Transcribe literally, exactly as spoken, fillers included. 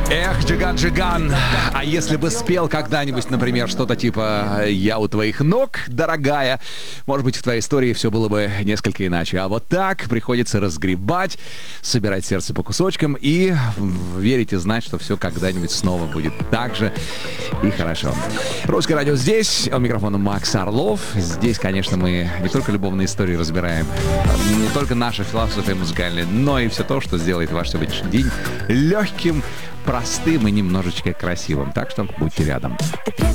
Эх, Джиган, Джиган, а если бы спел когда-нибудь, например, что-то типа «Я у твоих ног, дорогая», может быть, в твоей истории все было бы несколько иначе. А вот так приходится разгребать, собирать сердце по кусочкам и верить и знать, что все когда-нибудь снова будет так же и хорошо. Русское радио здесь, у микрофона Макс Орлов. Здесь, конечно, мы не только любовные истории разбираем, не только наша философия музыкальная, но и все то, что сделает ваш сегодняшний день легким, простым и немножечко красивым. Так что будьте рядом.